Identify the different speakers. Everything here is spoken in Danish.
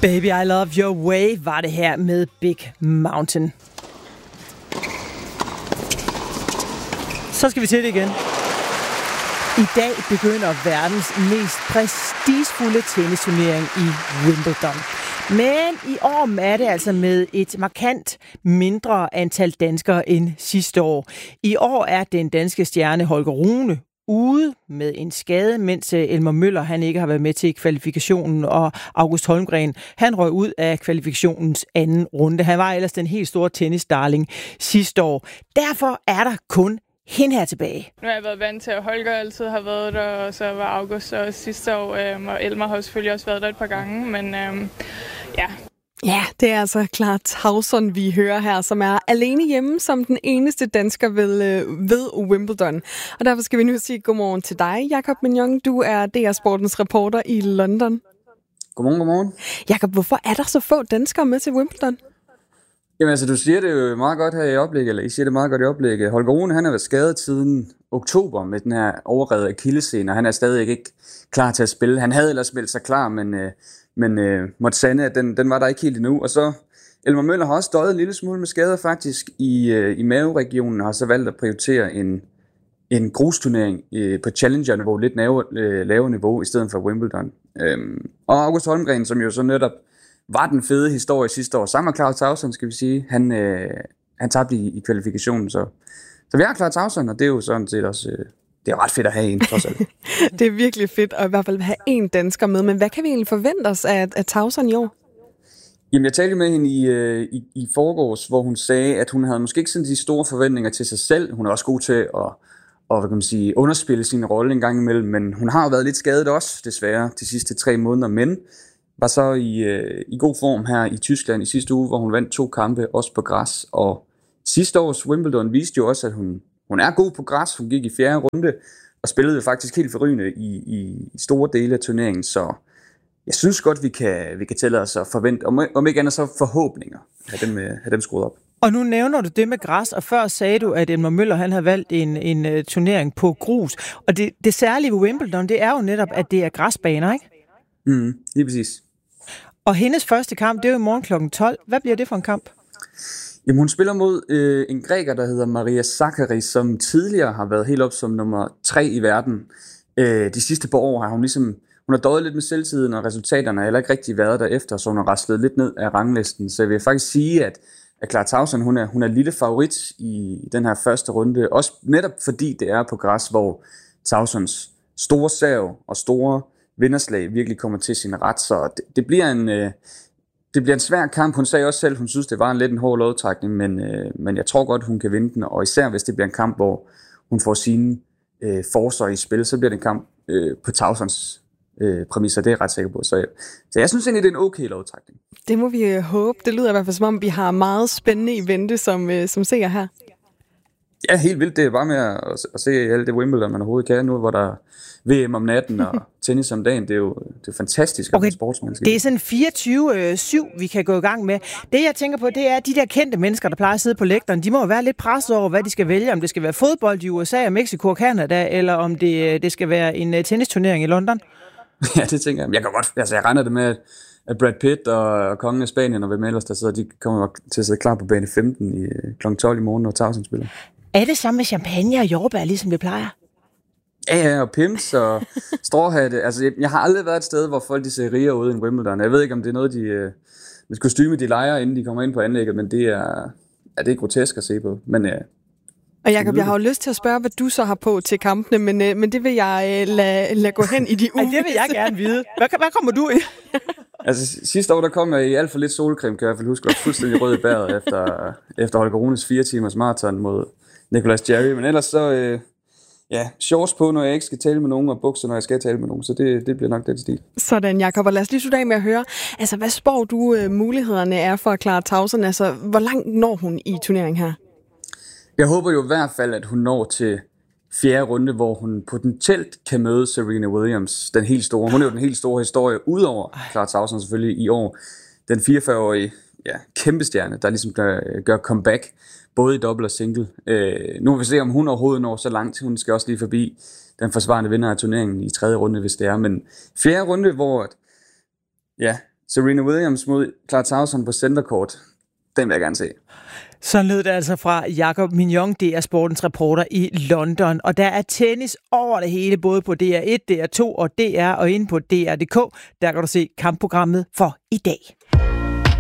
Speaker 1: Baby, I Love Your Way var det her med Big Mountain. Så skal vi til det igen. I dag begynder verdens mest prestigefulde tennisturnering i Wimbledon. Men i år er det altså med et markant mindre antal danskere end sidste år. I år er den danske stjerne Holger Rune ude med en skade, mens Elmer Møller han ikke har været med til kvalifikationen, og August Holmgren han røg ud af kvalifikationens anden runde. Han var ellers den helt store tennisdarling sidste år. Derfor er der kun hende her tilbage.
Speaker 2: Nu har jeg været vant til, at Holger altid har været der, og så var August også sidste år, og Elmer har selvfølgelig også været der et par gange, men ja.
Speaker 3: Ja, det er altså Clara Tauson, vi hører her, som er alene hjemme som den eneste dansker ved Wimbledon. Og derfor skal vi nu sige godmorgen til dig, Jakob Mignon. Du er DR Sportens reporter i London.
Speaker 4: Godmorgen.
Speaker 3: Jakob, hvorfor er der så få danskere med til Wimbledon?
Speaker 4: Jamen altså, du siger det jo meget godt her i oplægget, eller I siger det meget godt i oplægget. Holger Rune, han har været skadet siden oktober med den her overrevede akillessene, og han er stadig ikke klar til at spille. Han havde ellers meldt sig klar, men måtte sande, at den var der ikke helt endnu. Og så Elmer Møller har også døjet en lille smule med skader faktisk i maveregionen, og har så valgt at prioritere en grusturnering på Challenger-niveau, lidt lavere niveau, i stedet for Wimbledon. Og August Holmgren, som jo så netop var den fede historie sidste år, sammen med Clara Tauson, skal vi sige, han tabte i kvalifikationen, så vi har Clara Tauson, og det er jo sådan set også, det er ret fedt at have en, trods alt.
Speaker 3: Det er virkelig fedt at i hvert fald have en dansker med, men hvad kan vi egentlig forvente os af Tauson i år?
Speaker 4: Jamen, jeg talte med hende i forgårs, hvor hun sagde, at hun havde måske ikke sådan de store forventninger til sig selv. Hun er også god til at hvad kan man sige, underspille sin rolle en gang imellem, men hun har jo været lidt skadet også, desværre, de sidste 3 måneder, men var så i god form her i Tyskland i sidste uge, hvor hun vandt 2 kampe, også på græs. Og sidste års Wimbledon viste jo også, at hun er god på græs. Hun gik i 4. runde og spillede faktisk helt forrygende i store dele af turneringen. Så jeg synes godt, vi kan tælle os at forvente, om ikke andet så forhåbninger, have dem skruet op.
Speaker 1: Og nu nævner du det med græs, og før sagde du, at Elmer Møller han havde valgt en turnering på grus. Og det særlige ved Wimbledon, det er jo netop, at det er græsbaner, ikke?
Speaker 4: Lige præcis.
Speaker 1: Og hendes første kamp, det er jo i morgen kl. 12. Hvad bliver det for en kamp?
Speaker 4: Jamen, hun spiller mod en græker, der hedder Maria Sakkari, som tidligere har været helt op som nummer 3 i verden. De sidste par år har hun har døjet lidt med selvtiden, og resultaterne har heller ikke rigtig været derefter, så hun har raslet lidt ned af ranglisten. Så jeg vil faktisk sige, at Clara Tauson, hun er lille favorit i den her første runde, også netop fordi det er på græs, hvor Tausons store serv og store vinderslag virkelig kommer til sin ret, så det bliver en svær kamp. Hun sagde også selv, hun synes, det var en hård lodtrækning, men jeg tror godt, hun kan vinde den, og især hvis det bliver en kamp, hvor hun får sine forsøg i spil, så bliver det en kamp på Tausons præmisser, det er jeg ret sikker på. Så jeg synes egentlig, det er en okay lodtrækning.
Speaker 3: Det må vi håbe. Det lyder i hvert fald, som om vi har meget spændende i vente, som ser her.
Speaker 4: Ja, helt vildt. Det er bare med at se alt det Wimbledon, man overhovedet kan nu, hvor der er VM om natten og tennis om dagen. Det er jo fantastisk at være sportsmandskab.
Speaker 1: Det er sådan 24/7, vi kan gå i gang med. Det, jeg tænker på, det er de der kendte mennesker, der plejer at sidde på lægteren. De må jo være lidt presset over, hvad de skal vælge. Om det skal være fodbold i USA og Mexico og Canada, eller om det skal være en tennisturnering i London.
Speaker 4: Ja, det tænker jeg. Jeg kan godt. Altså, jeg regner det med, at Brad Pitt og kongen af Spanien og hvem ellers der sidder, de kommer til at sidde klar på bane 15 kl. 12 i morgen, når Tauson spiller.
Speaker 1: Er det samme med champagne og jordbær, ligesom vi plejer?
Speaker 4: Ja, og pims og stråhatte. Altså, jeg har aldrig været et sted, hvor folk de ser rigere ud end Wimbledon. Jeg ved ikke, om det er noget, med kostyme, de leger, inden de kommer ind på anlægget, men det er grotesk at se på. Men
Speaker 3: og Jakob, jeg har jo lyst til at spørge, hvad du så har på til kampene, men det vil jeg lade gå hen i de uger.
Speaker 1: Det vil jeg gerne vide. Hvad kommer du i?
Speaker 4: Altså, sidste år, der kom jeg i alt for lidt solcreme, kan jeg i hvert fald huske, og fuldstændig rød i bæret efter Holger Runes 4 timers maraton mod Nicolas Jarry. Men ellers så, shorts på, når jeg ikke skal tale med nogen, og bukser, når jeg skal tale med nogen. Så det bliver nok den stil.
Speaker 3: Sådan, Jakob. Og lad os lige slutte af med at høre, altså, hvad spår du mulighederne er for Clara Tauson? Altså, hvor langt når hun i turneringen her?
Speaker 4: Jeg håber jo i hvert fald, at hun når til 4. runde, hvor hun potentielt kan møde Serena Williams, den helt store. Hun er jo den helt store historie, udover Clara Tauson selvfølgelig i år. Den 44-årige kæmpestjerne, der ligesom gør comeback, både i dobbelt og single. Nu vil vi se, om hun overhovedet når så langt. Hun skal også lige forbi den forsvarende vinder af turneringen i 3. runde, hvis det er. Men 4. runde, hvor Serena Williams mod Clara Tauson på centercourt. Den vil jeg gerne se.
Speaker 1: Så lød det altså fra Jakob Mignon, DR Sportens reporter i London. Og der er tennis over det hele, både på DR1, DR2 og DR og inde på DR.dk. Der kan du se kampprogrammet for i dag.